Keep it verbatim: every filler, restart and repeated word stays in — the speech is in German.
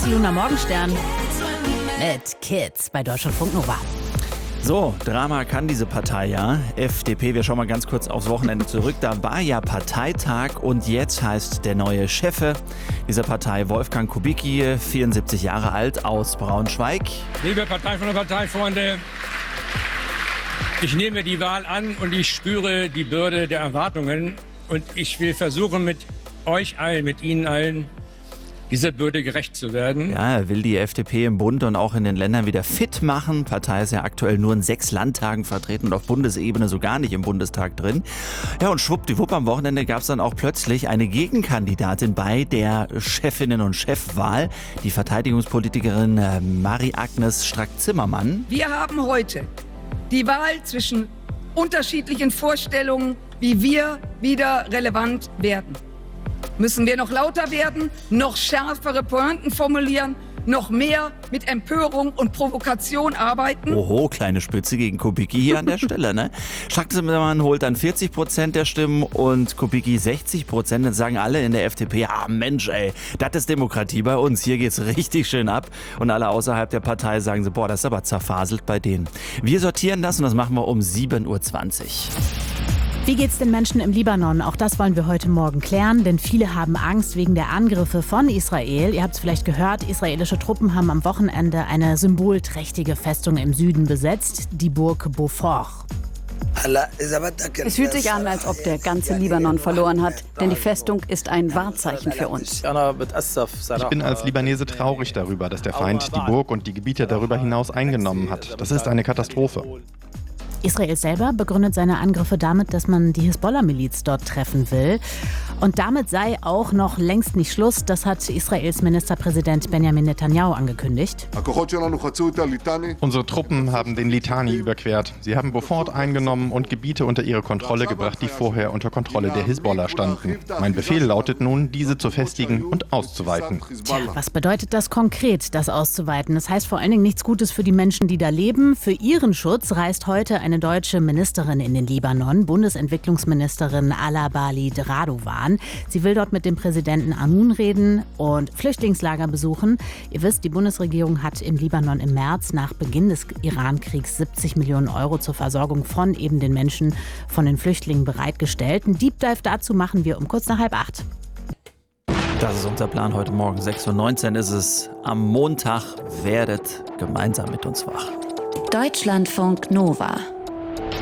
See You am Morgenstern mit Kids bei Deutschlandfunk Nova. So, Drama kann diese Partei ja. F D P, wir schauen mal ganz kurz aufs Wochenende zurück. Da war ja Parteitag und jetzt heißt der neue Chef dieser Partei Wolfgang Kubicki, vierundsiebzig Jahre alt, aus Braunschweig. Liebe Partei von der Parteifreunde, ich nehme die Wahl an und ich spüre die Bürde der Erwartungen und ich will versuchen, mit euch allen, mit Ihnen allen, dieser Bürde gerecht zu werden. Ja, er will die F D P im Bund und auch in den Ländern wieder fit machen. Die Partei ist ja aktuell nur in sechs Landtagen vertreten und auf Bundesebene so gar nicht im Bundestag drin. Ja, und schwuppdiwupp am Wochenende gab es dann auch plötzlich eine Gegenkandidatin bei der Chefinnen- und Chefwahl, die Verteidigungspolitikerin äh, Marie-Agnes Strack-Zimmermann. Wir haben heute die Wahl zwischen unterschiedlichen Vorstellungen, wie wir wieder relevant werden. Müssen wir noch lauter werden, noch schärfere Pointen formulieren, noch mehr mit Empörung und Provokation arbeiten? Oho, kleine Spitze gegen Kubicki hier an der Stelle, ne? Strack-Zimmermann holt dann vierzig Prozent der Stimmen und Kubicki sechzig Prozent. Dann sagen alle in der F D P, ja Mensch ey, das ist Demokratie bei uns, hier geht's richtig schön ab. Und alle außerhalb der Partei sagen so, boah, das ist aber zerfaselt bei denen. Wir sortieren das und das machen wir um sieben Uhr zwanzig. Wie geht's den Menschen im Libanon? Auch das wollen wir heute Morgen klären, denn viele haben Angst wegen der Angriffe von Israel. Ihr habt es vielleicht gehört, israelische Truppen haben am Wochenende eine symbolträchtige Festung im Süden besetzt, die Burg Beaufort. Es fühlt sich an, als ob der ganze Libanon verloren hat, denn die Festung ist ein Wahrzeichen für uns. Ich bin als Libanese traurig darüber, dass der Feind die Burg und die Gebiete darüber hinaus eingenommen hat. Das ist eine Katastrophe. Israel selber begründet seine Angriffe damit, dass man die Hisbollah-Miliz dort treffen will. Und damit sei auch noch längst nicht Schluss. Das hat Israels Ministerpräsident Benjamin Netanyahu angekündigt. Unsere Truppen haben den Litani überquert. Sie haben Beaufort eingenommen und Gebiete unter ihre Kontrolle gebracht, die vorher unter Kontrolle der Hisbollah standen. Mein Befehl lautet nun, diese zu festigen und auszuweiten. Tja, was bedeutet das konkret, das auszuweiten? Das heißt vor allen Dingen nichts Gutes für die Menschen, die da leben. Für ihren Schutz reist heute eine deutsche Ministerin in den Libanon, Bundesentwicklungsministerin Ala Balid Radovan. Sie will dort mit dem Präsidenten Aoun reden und Flüchtlingslager besuchen. Ihr wisst, die Bundesregierung hat im Libanon im März nach Beginn des Iran-Kriegs siebzig Millionen Euro zur Versorgung von eben den Menschen, von den Flüchtlingen bereitgestellt. Ein Deep Dive dazu machen wir um kurz nach halb acht. Das ist unser Plan heute Morgen. sechs Uhr neunzehn ist es am Montag. Werdet gemeinsam mit uns wach. Deutschlandfunk Nova.